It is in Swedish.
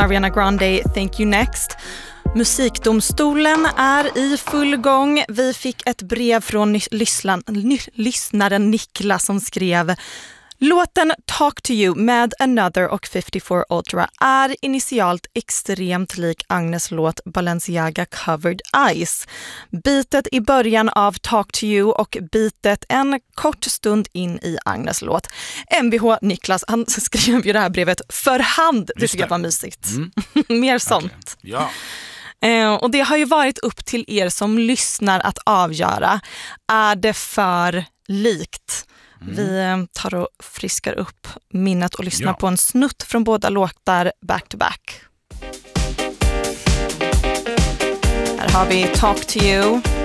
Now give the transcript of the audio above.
Ariana Grande, Thank You Next. Musikdomstolen är i full gång. Vi fick ett brev från lyssnaren Niklas som skrev: låten Talk to You med Another och 54 Ultra är initialt extremt lik Agnes låt Balenciaga Covered Eyes. Bitet i början av Talk to You och bitet en kort stund in i Agnes låt. MBH Niklas, han skrev ju det här brevet för hand. Det tycker jag var mysigt. Mer sånt. Ja. Och det har ju varit upp till er som lyssnar att avgöra. Är det för likt? Vi tar och friskar upp minnet och lyssnar på en snutt från båda låtar back to back. Här har vi Talk to You.